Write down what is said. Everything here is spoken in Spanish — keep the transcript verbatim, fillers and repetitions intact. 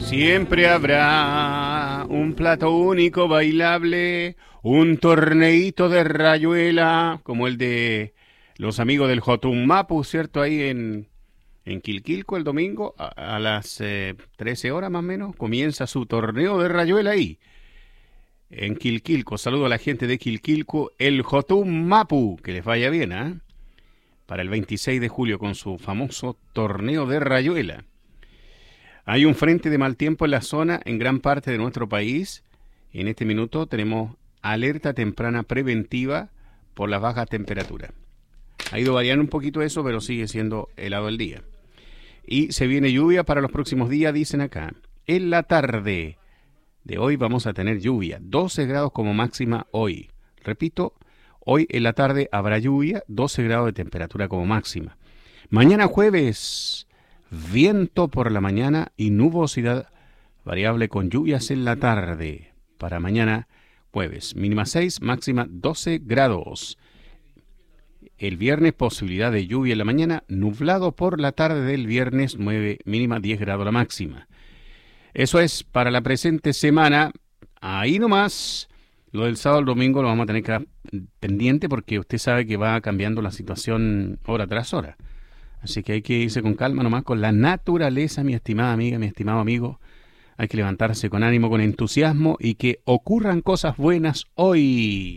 Siempre habrá un plato único bailable, un torneíto de rayuela, como el de los amigos del Jotummapu, ¿cierto? Ahí en, en Quilquilco el domingo, a, a las eh, trece horas más o menos, comienza su torneo de rayuela ahí. En Quilquilco, saludo a la gente de Quilquilco, el Jotummapu, que les vaya bien, ¿ah? ¿eh? Para el veintiséis de julio con su famoso torneo de rayuela. Hay un frente de mal tiempo en la zona, en gran parte de nuestro país. En este minuto tenemos alerta temprana preventiva por las bajas temperaturas. Ha ido variando un poquito eso, pero sigue siendo helado el día. Y se viene lluvia para los próximos días, dicen acá. En la tarde de hoy vamos a tener lluvia, doce grados como máxima hoy. Repito, hoy en la tarde habrá lluvia, doce grados de temperatura como máxima. Mañana jueves, viento por la mañana y nubosidad variable con lluvias en la tarde. Para mañana jueves, mínima seis, máxima doce grados. El viernes, posibilidad de lluvia en la mañana, nublado por la tarde del viernes, nueve, mínima diez grados la máxima. Eso es para la presente semana. Ahí nomás. Lo del sábado al domingo lo vamos a tener que dar pendiente porque usted sabe que va cambiando la situación hora tras hora. Así que hay que irse con calma nomás, con la naturaleza, mi estimada amiga, mi estimado amigo. Hay que levantarse con ánimo, con entusiasmo y que ocurran cosas buenas hoy.